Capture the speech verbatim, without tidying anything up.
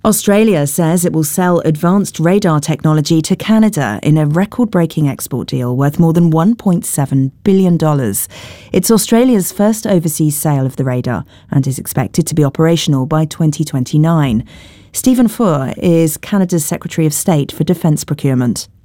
Australia says it will sell advanced radar technology to Canada in a record-breaking export deal worth more than one point seven billion dollars. It's Australia's first overseas sale of the radar and is expected to be operational by twenty twenty-nine. Stephen Furr is Canada's Secretary of State for Defence Procurement.